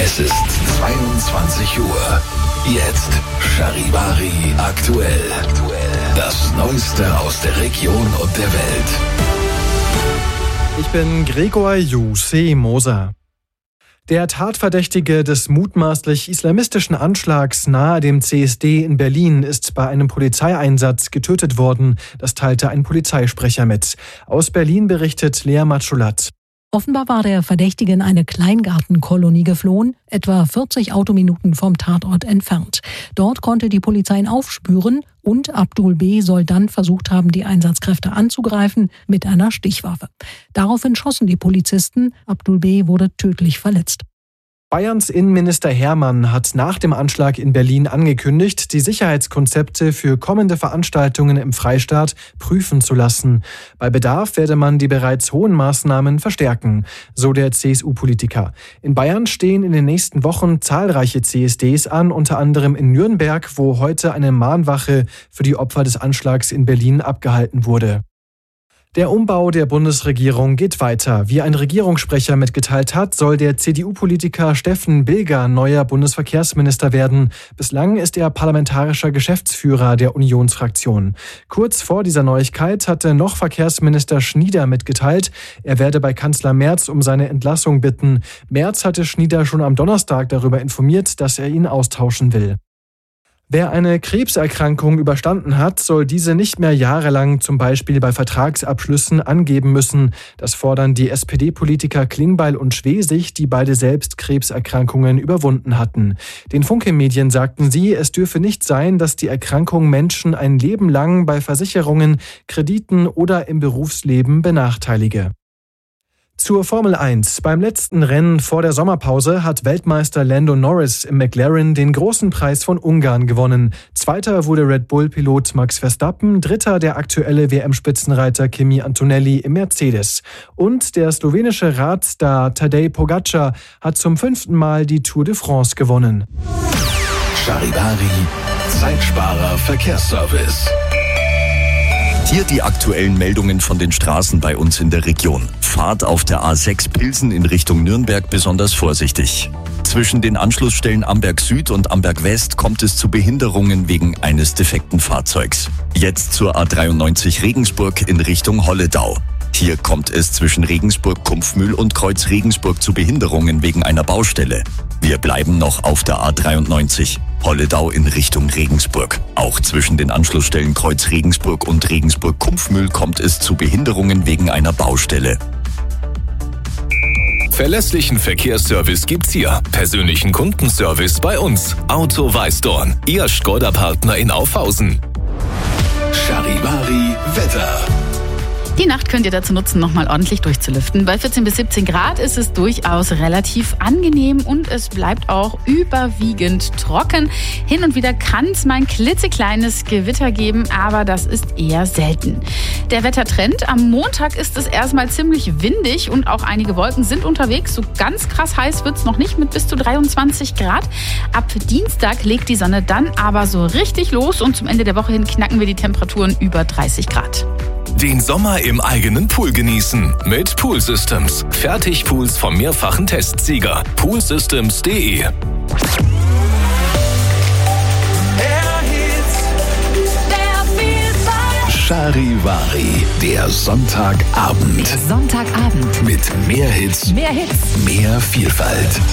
Es ist 22 Uhr. Jetzt Charivari aktuell. Das Neueste aus der Region und der Welt. Ich bin Gregor Moser. Der Tatverdächtige des mutmaßlich islamistischen Anschlags nahe dem CSD in Berlin ist bei einem Polizeieinsatz getötet worden. Das teilte ein Polizeisprecher mit. Aus Berlin berichtet Lea Matschulat. Offenbar war der Verdächtige in eine Kleingartenkolonie geflohen, etwa 40 Autominuten vom Tatort entfernt. Dort konnte die Polizei ihn aufspüren und Abdul B. soll dann versucht haben, die Einsatzkräfte anzugreifen mit einer Stichwaffe. Daraufhin schossen die Polizisten. Abdul B. wurde tödlich verletzt. Bayerns Innenminister Hermann hat nach dem Anschlag in Berlin angekündigt, die Sicherheitskonzepte für kommende Veranstaltungen im Freistaat prüfen zu lassen. Bei Bedarf werde man die bereits hohen Maßnahmen verstärken, so der CSU-Politiker. In Bayern stehen in den nächsten Wochen zahlreiche CSDs an, unter anderem in Nürnberg, wo heute eine Mahnwache für die Opfer des Anschlags in Berlin abgehalten wurde. Der Umbau der Bundesregierung geht weiter. Wie ein Regierungssprecher mitgeteilt hat, soll der CDU-Politiker Steffen Bilger neuer Bundesverkehrsminister werden. Bislang ist er parlamentarischer Geschäftsführer der Unionsfraktion. Kurz vor dieser Neuigkeit hatte noch Verkehrsminister Schnieder mitgeteilt, er werde bei Kanzler Merz um seine Entlassung bitten. Merz hatte Schnieder schon am Donnerstag darüber informiert, dass er ihn austauschen will. Wer eine Krebserkrankung überstanden hat, soll diese nicht mehr jahrelang zum Beispiel bei Vertragsabschlüssen angeben müssen. Das fordern die SPD-Politiker Klingbeil und Schwesig, die beide selbst Krebserkrankungen überwunden hatten. Den Funke-Medien sagten sie, es dürfe nicht sein, dass die Erkrankung Menschen ein Leben lang bei Versicherungen, Krediten oder im Berufsleben benachteilige. Zur Formel 1. Beim letzten Rennen vor der Sommerpause hat Weltmeister Lando Norris im McLaren den großen Preis von Ungarn gewonnen. Zweiter wurde Red Bull-Pilot Max Verstappen, dritter der aktuelle WM-Spitzenreiter Kimi Antonelli im Mercedes. Und der slowenische Radstar Tadej Pogačar hat zum 5. Mal die Tour de France gewonnen. Charivari, Zeitsparer Verkehrsservice. Hier die aktuellen Meldungen von den Straßen bei uns in der Region. Fahrt auf der A6 Pilsen in Richtung Nürnberg besonders vorsichtig. Zwischen den Anschlussstellen Amberg Süd und Amberg West kommt es zu Behinderungen wegen eines defekten Fahrzeugs. Jetzt zur A93 Regensburg in Richtung Holledau. Hier kommt es zwischen Regensburg-Kumpfmühl und Kreuz Regensburg zu Behinderungen wegen einer Baustelle. Wir bleiben noch auf der A93 Holledau in Richtung Regensburg. Auch zwischen den Anschlussstellen Kreuz Regensburg und Regensburg-Kumpfmühl kommt es zu Behinderungen wegen einer Baustelle. Verlässlichen Verkehrsservice gibt's hier. Persönlichen Kundenservice bei uns. Auto Weißdorn, Ihr Škoda-Partner in Aufhausen. Charivari Wetter. Die Nacht könnt ihr dazu nutzen, nochmal ordentlich durchzulüften. Bei 14 bis 17 Grad ist es durchaus relativ angenehm und es bleibt auch überwiegend trocken. Hin und wieder kann es mal ein klitzekleines Gewitter geben, aber das ist eher selten. Der Wettertrend: am Montag ist es erstmal ziemlich windig und auch einige Wolken sind unterwegs. So ganz krass heiß wird es noch nicht mit bis zu 23 Grad. Ab Dienstag legt die Sonne dann aber so richtig los und zum Ende der Woche hin knacken wir die Temperaturen über 30 Grad. Den Sommer im eigenen Pool genießen mit Pool Systems. Fertigpools vom mehrfachen Testsieger. Poolsystems.de. Charivari, der Sonntagabend. Sonntagabend. Mit mehr Hits, Mehr Hits. mehr Vielfalt.